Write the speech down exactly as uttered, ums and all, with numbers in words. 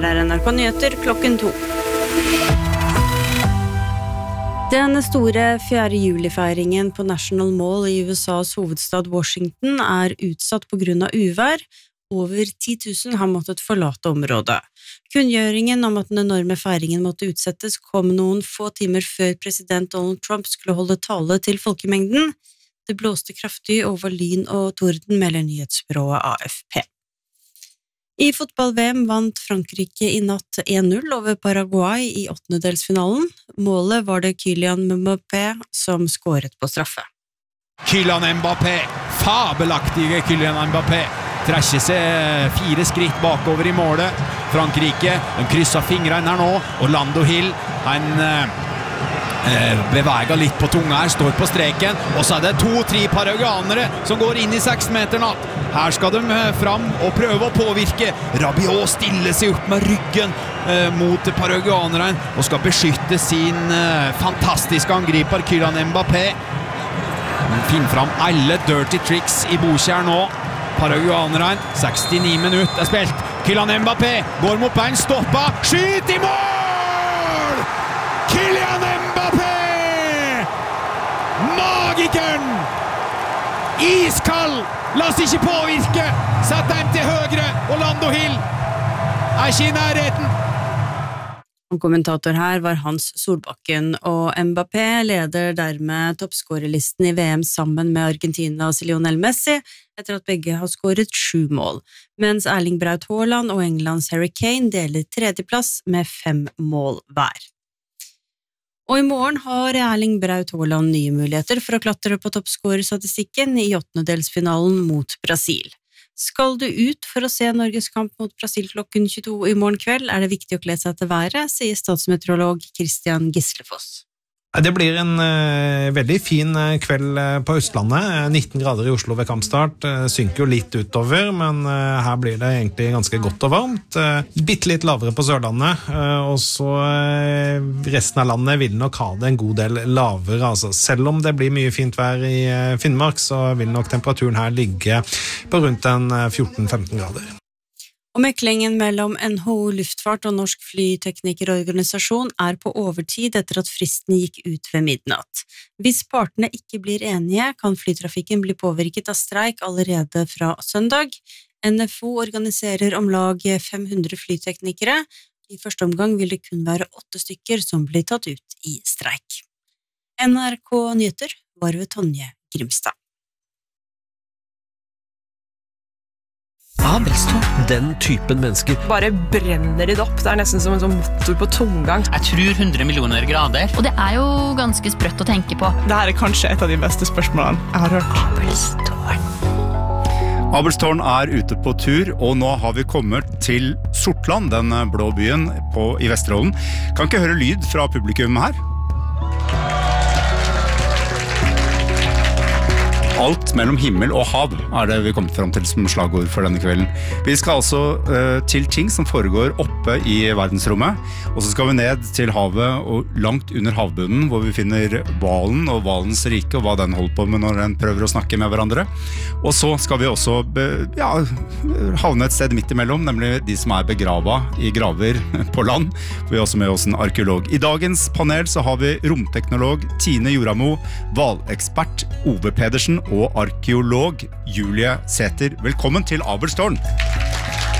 Her er N R K Nyheter klokken to. Den store fjerde juli-feiringen på National Mall i U S A's hovedstad Washington er utsatt på grunn av uvær. Over ti tusen har måttet forlate området. Kunngjøringen om at den enorme feiringen måtte utsettes kom noen få timer før president Donald Trump skulle holde tale til folkemengden. Det blåste kraftig og var lyn og torden, melder nyhetsbyrået A F P. I fotball-V M vant Frankrike i natt en null over Paraguay i åttendedelsfinalen. Målet var det Kylian Mbappé som skåret på straffe. Kylian Mbappé, fabelaktige Kylian Mbappé, trekker seg fire skritt bakover i målet. Frankrike, de krysser fingrene her nå, og Lando Hill, han eh, beveger litt på tunga her, står på streken, og så er det to-tre paraguanere som går inn i seksmeteren. Her skal de fram og prøve å påvirke. Rabiot stiller seg opp med ryggen eh, mot paraguaneren og skal beskytte sin eh, fantastiske angriper Kylian Mbappé. Han finner fram alle dirty tricks i bokjær nå. Paraguaneren, sekstini minutter er spilt. Kylian Mbappé går mot bein, stopper, skyt i mål! Kylian Mbappé! Magikeren! Iskall! La oss ikke påvirke! Sett dem til høyre, og Lando Hill er ikke i nærheten. Og kommentator her var Hans Solbakken, og Mbappé leder dermed toppskårerlisten i V M sammen med Argentinas Lionel Messi, etter at begge har skåret sju mål, mens Erling Braut Haaland og Englands Harry Kane deler tredjeplass med fem mål hver. Og i morgen har Erling Braut Haaland nye muligheter for å klatre på toppskårerstatistikken i åttendedelsfinalen mot Brasil. Skal du ut for å se Norges kamp mot Brasil klokken tjueto i morgen kveld, er det viktig å kle seg til været, sier statsmeteorolog Christian Gislefoss. Det blir en uh, veldig fin uh, kveld uh, på Østlandet. Uh, nitten grader i Oslo ved kampstart. Uh, synker jo litt utover, men uh, her blir det egentlig ganske godt og varmt. Uh, bitte litt lavere på Sørlandet, uh, og så uh, resten av landet vil nok ha det en god del lavere. Altså. Selv om det blir mye fint vær i uh, Finnmark, så vil nok temperaturen her ligge på rundt en uh, fjorten til femten grader. Og meklingen mellom N H O Luftfart og Norsk Flyteknikerorganisasjon er på overtid etter at fristen gikk ut ved midnatt. Hvis partene ikke blir enige, kan flytrafikken bli påvirket av streik allerede fra søndag. N F O organiserer om lag fem hundre flyteknikere. I første omgang vil det kun være åtte stykker som blir tatt ut i streik. N R K Nyheter var ved Tonje Grimstad. Abelstårn, den typen mennesker. Bare brenner det opp, det er nesten som en sånn motor på tomgang. Jeg tror hundre millioner grader. Og det er jo ganske sprøtt å tenke på. Dette er kanskje et av de beste spørsmålene jeg har hørt. Abelstårn. Abelstårn er ute på tur, og nå har vi kommet til Sortland, den blå byen på, i Vesterålen. Kan ikke høre lyd fra publikum her? Alt mellom himmel og hav er det vi kommet frem til som slagord for denne kvelden. Vi skal altså uh, til ting som foregår oppe i verdensrommet, og så skal vi ned til havet og langt under havbunnen, hvor vi finner hvalen og hvalens rike, og hva den holder på med når den prøver å snakke med hverandre. Og så skal vi også be, ja, havne et sted midt imellom, nemlig de som er begravet i graver på land. Vi har også med oss en arkeolog. I dagens panel så har vi romteknolog Tine Joramo, hvalekspert Ove Pedersen og arkeolog Julie Sæther. Velkommen til Abelstårn!